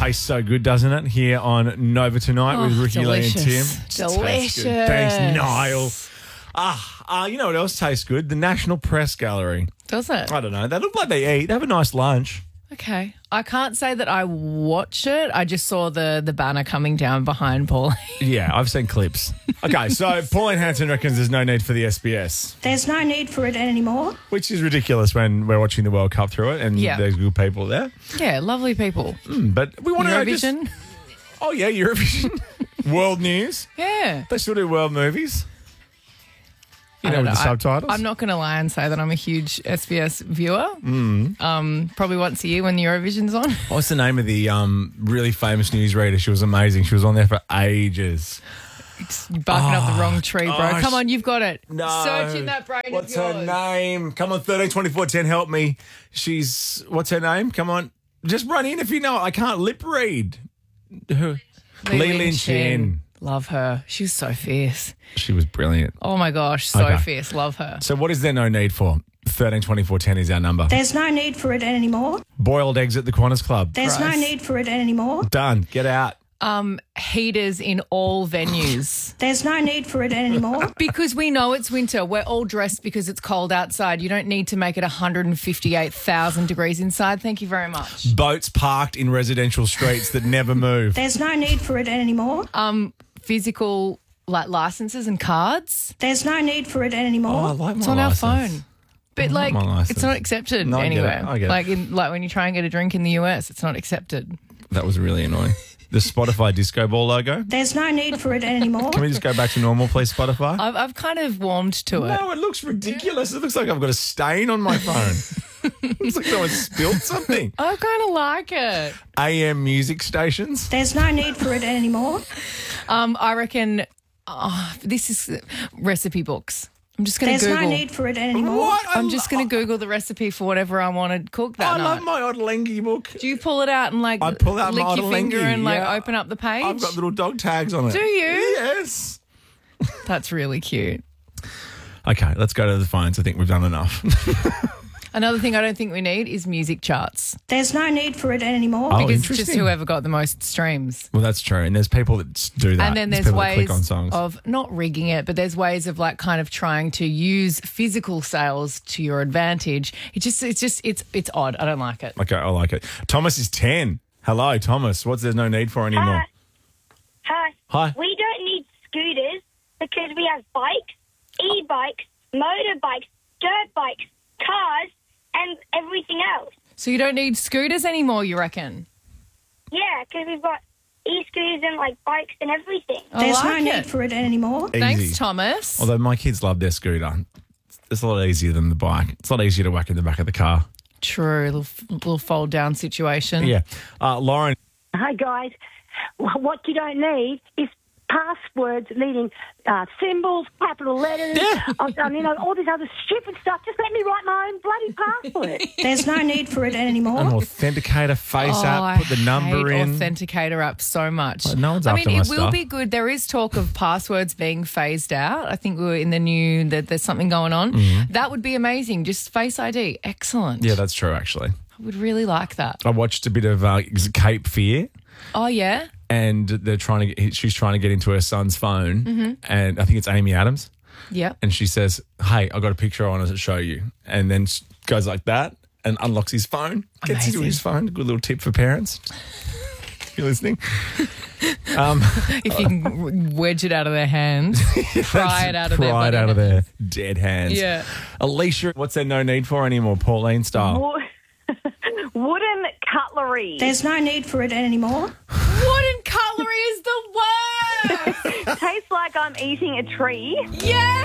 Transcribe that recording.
tastes so good, doesn't it? Here on Nova Tonight with Ricky, Lee and Tim. Delicious. Thanks, Niall. You know what else tastes good? The National Press Gallery. Does it? I don't know. They look like they eat. They have a nice lunch. Okay. I can't say that I watch it. I just saw the banner coming down behind Pauline. Yeah, I've seen clips. Okay, so Pauline Hanson reckons there's no need for the SBS. There's no need for it anymore. Which is ridiculous when we're watching the World Cup through it and there's good people there. Yeah, lovely people. But we want to Eurovision. Oh, yeah, Eurovision. World news. Yeah. They still do world movies. I don't with know. the subtitles. I'm not going to lie and say that I'm a huge SBS viewer. Probably once a year when the Eurovision's on. What's the name of the really famous newsreader? She was amazing. She was on there for ages. You're barking up the wrong tree, bro. Come on, you've got it. No. Search in that brain What's of yours. her name? Come on, 13 24 10, help me. What's her name? Come on. Just run in if you know it. I can't lip read. Lee Lin Chen. Love her. She was so fierce. She was brilliant. Oh my gosh, so Okay. fierce. Love her. So what is there no need for? 13 24 10 is our number. There's no need for it anymore. Boiled eggs at the Qantas Club. There's no need for it anymore. Done. Get out. Heaters in all venues. There's no need for it anymore. Because we know it's winter. We're all dressed because it's cold outside. You don't need to make it 158,000 degrees inside. Thank you very much. Boats parked in residential streets that never move. There's no need for it anymore. Physical licenses and cards. There's no need for it anymore. I like my It's on our license. phone. But like my license. it's not accepted No, I get it. anywhere. I get it. Like when you try and get a drink in the US, it's not accepted. That was really annoying. The Spotify disco ball logo. There's no need for it anymore. Can we just go back to normal, please, Spotify? I've kind of warmed to it. No, it looks ridiculous. It looks like I've got a stain on my phone. It looks like someone spilled something. I kind of like it. AM music stations. There's no need for it anymore. I reckon this is recipe books. I'm just going to There's Google. no need for it anymore. What? I'm just going to Google the recipe for whatever I want to cook that I night. love my Ottolenghi book. Do you pull it out and I pull out lick my your finger Ottolenghi, and yeah. open up the page? I've got little dog tags on it. Do you? Yes. That's really cute. Okay, let's go to the phones. I think we've done enough. Another thing I don't think we need is music charts. There's no need for it anymore. Oh, Because it's just interesting. whoever got the most streams. Well, that's true. And there's people that do that. And then there's people that ways click on songs. of not rigging it, but there's ways of kind of trying to use physical sales to your advantage. It's odd. I don't like it. Okay, I like it. Thomas is 10. Hello, Thomas. There's no need for anymore? Hi. Hi. We don't need scooters because we have bikes, e-bikes, motorbikes, dirt bikes, cars, and everything else. So you don't need scooters anymore, you reckon? Yeah, because we've got e-scooters and bikes and everything. There's like no it. need for it anymore. Easy. Thanks, Thomas. Although my kids love their scooter. It's a lot easier than the bike. It's a lot easier to whack in the back of the car. True, little fold down situation. Yeah. Lauren. Hi, guys. What you don't need is passwords needing symbols, capital letters, all this other stupid stuff. Just let me write my own bloody password. There's no need for it anymore. An authenticator face Oh, app, put the number I hate in. Authenticator apps so much. Well, no one's I after mean, my it will stuff. be good. There is talk of passwords being phased out. I think we were in the new that there's something going on. That would be amazing. Just Face ID. Excellent. Yeah, that's true, actually. I would really like that. I watched a bit of Cape Fear. Oh, yeah? And she's trying to get into her son's phone, and I think it's Amy Adams. Yeah. And she says, "Hey, I got a picture I want to show you," and then goes like that and unlocks his phone, gets into Amazing. his phone. Good little tip for parents. You're listening? If you can wedge it out of their hands, pry it out of their Pry it body. out of their dead hands. Yeah. Alicia, what's there no need for anymore? Pauline style. Wooden cutlery. There's no need for it anymore. Wooden cutlery is the worst. Tastes like I'm eating a tree. Yes.